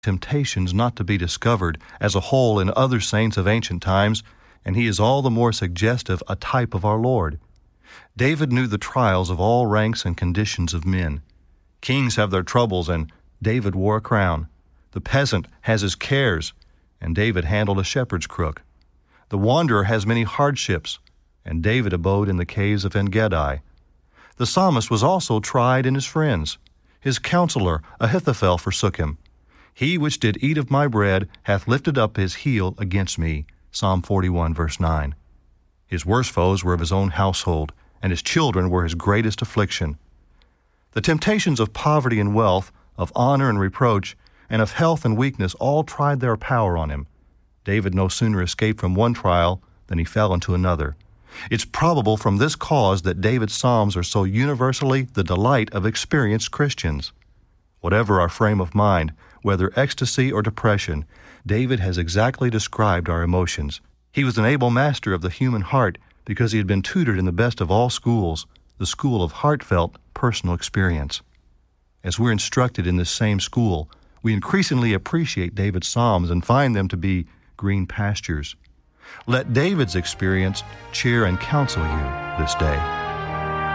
temptations not to be discovered as a whole in other saints of ancient times, and he is all the more suggestive a type of our Lord. David knew the trials of all ranks and conditions of men. Kings have their troubles, and David wore a crown. The peasant has his cares, and David handled a shepherd's crook. The wanderer has many hardships, and David abode in the caves of En-Gedi. The psalmist was also tried in his friends. His counselor Ahithophel forsook him. He which did eat of my bread hath lifted up his heel against me. Psalm 41, verse 9. His worst foes were of his own household, and his children were his greatest affliction. The temptations of poverty and wealth, of honor and reproach, and of health and weakness all tried their power on him. David no sooner escaped from one trial than he fell into another. It's probable from this cause that David's Psalms are so universally the delight of experienced Christians. Whatever our frame of mind, whether ecstasy or depression, David has exactly described our emotions. He was an able master of the human heart because he had been tutored in the best of all schools, the school of heartfelt personal experience. As we're instructed in this same school, we increasingly appreciate David's Psalms and find them to be green pastures. Let David's experience cheer and counsel you this day.